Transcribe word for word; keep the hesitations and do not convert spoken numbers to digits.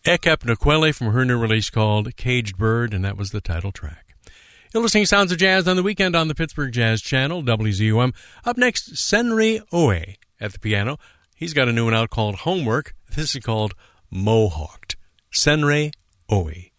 Ekep Nokwele from her new release called Caged Bird, and that was the title track. You're listening to Sounds of Jazz on the weekend on the Pittsburgh Jazz Channel, W Z U M. Up next, Senrei Oe at the piano. He's got a new one out called Homework. This is called Mohawked. Senrei Oe.